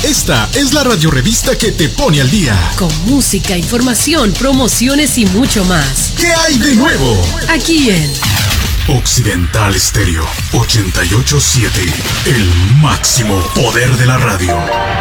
Esta es la radiorevista que te pone al día. Con música, información, promociones y mucho más. ¿Qué hay de nuevo? Aquí en Occidental Stereo 88.7, el máximo poder de la radio.